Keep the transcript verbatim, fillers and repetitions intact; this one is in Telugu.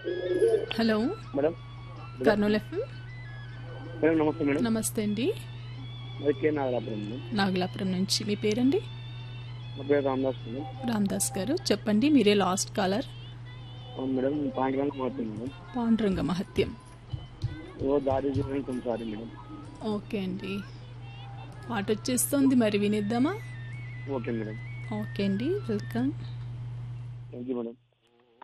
Hello madam Kurnool FM. Madam నమస్తే మేడం. నమస్తే అండి. అది కే నాగలాపురం మేడం. నాగలాపురం నుంచి. మీ పేరండి? నా పేరు రామదాస్ మేడం. రామదాస్ గారు చెప్పండి. మీరే లాస్ట్ కాలర్. అవును మేడం. పాండురంగ మహత్యం మేడం. పాండురంగ మహత్యం. ఓ దారి జీవనం కొనసారి మేడం. ఓకే అండి, పాట వచ్చేస్తుంది, మరి వినిద్దామా? Okay madam. ఓకే అండి, వెల్కమ్. Thank you madam.